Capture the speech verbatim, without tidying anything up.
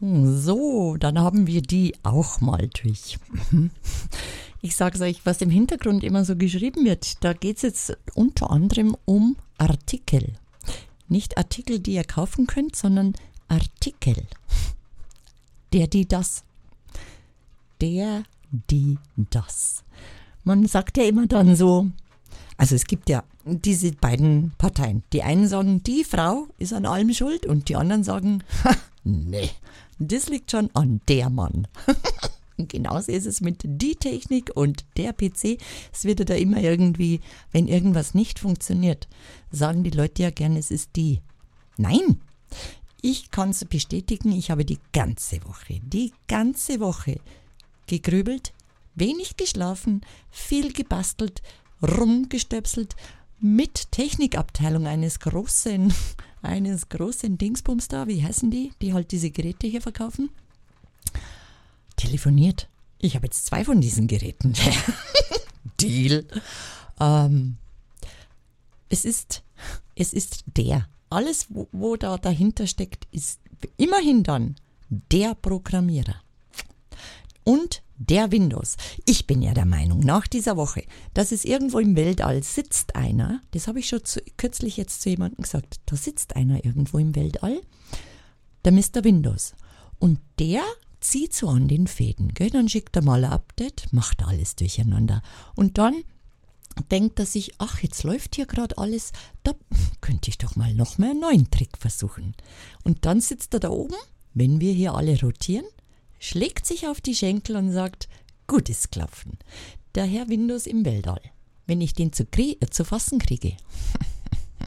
So, dann haben wir die auch mal durch. Ich sage euch, was im Hintergrund immer so geschrieben wird, da geht es jetzt unter anderem um Artikel. Nicht Artikel, die ihr kaufen könnt, sondern Artikel. Der, die, das. Der, die, das. Man sagt ja immer dann so, also es gibt ja diese beiden Parteien. Die einen sagen, die Frau ist an allem schuld und die anderen sagen, ha, nee, das liegt schon an der Mann. Und genauso ist es mit die Technik und der P C. Es wird ja da immer irgendwie, wenn irgendwas nicht funktioniert, sagen die Leute ja gerne, es ist die. Nein, ich kann es bestätigen, ich habe die ganze Woche, die ganze Woche gegrübelt, wenig geschlafen, viel gebastelt, rumgestöpselt, mit Technikabteilung eines großen, eines großen Dingsbums da, wie heißen die, die halt diese Geräte hier verkaufen, telefoniert. Ich habe jetzt zwei von diesen Geräten. Deal. Ähm, es ist, es ist der. Alles, wo, wo da dahinter steckt, ist immerhin dann der Programmierer. Und der Windows. Ich bin ja der Meinung, nach dieser Woche, dass es irgendwo im Weltall sitzt einer, das habe ich schon zu, kürzlich jetzt zu jemandem gesagt, da sitzt einer irgendwo im Weltall, der Mister Windows. Und der zieht so an den Fäden, gell? Dann schickt er mal ein Update, macht alles durcheinander. Und dann denkt er sich, ach, jetzt läuft hier gerade alles, da könnte ich doch mal noch mal einen neuen Trick versuchen. Und dann sitzt er da oben, wenn wir hier alle rotieren, schlägt sich auf die Schenkel und sagt, gutes Klopfen, der Herr Windows im Weltall. Wenn ich den zu, krie- äh, zu fassen kriege,